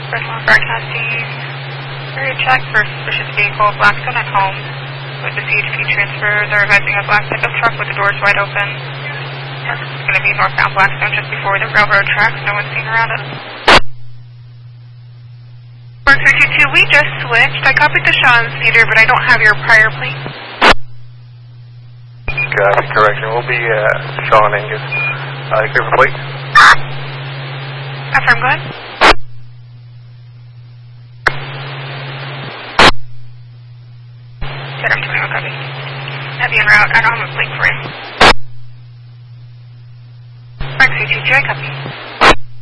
Personal broadcasting. Area check for suspicious vehicle, Blackstone at home. With the CHP transfer, they're advising a black pickup truck with the doors wide open. It's going to be northbound Blackstone just before the railroad tracks. No one's seen around it. 4322, we just switched. I copied the Sean Cedar, but I don't have your prior plate. Copy, correction. We'll be Sean Angus. Clear for plate. Affirm, go ahead. Set up 21, copy. Heavy en route. I don't have a plate for you. Frank 322, I copy.